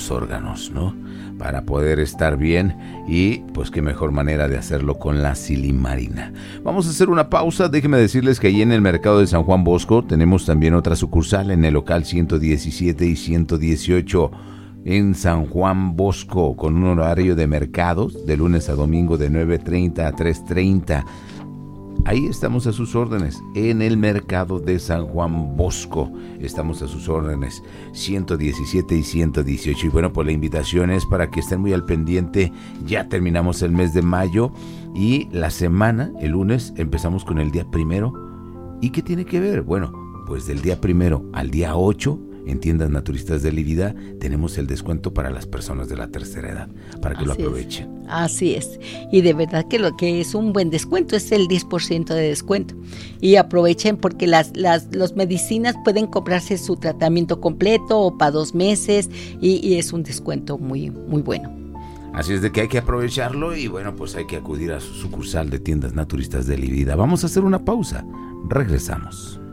los órganos, ¿no? Para poder estar bien y pues qué mejor manera de hacerlo con la silimarina. Vamos a hacer una pausa, déjenme decirles que ahí en el mercado de San Juan Bosco tenemos también otra sucursal en el local 117 y 118 en San Juan Bosco con un horario de mercados de lunes a domingo de 9:30 a 3:30. Ahí estamos a sus órdenes, en el mercado de San Juan Bosco. Estamos a sus órdenes, 117 y 118. Y bueno, pues la invitación es para que estén muy al pendiente. Ya terminamos el mes de mayo y la semana, el lunes, empezamos con el día 1. ¿Y qué tiene que ver? Bueno, pues del día 1 al día 8, en tiendas naturistas de Lívida, tenemos el descuento para las personas de la tercera edad, para que lo aprovechen. Así es. Y de verdad que lo que es un buen descuento es el 10% de descuento. Y aprovechen porque las medicinas pueden comprarse su tratamiento completo o para 2 meses y es un descuento muy, muy bueno. Así es de que hay que aprovecharlo y bueno, pues hay que acudir a su sucursal de tiendas naturistas de Lívida. Vamos a hacer una pausa. Regresamos.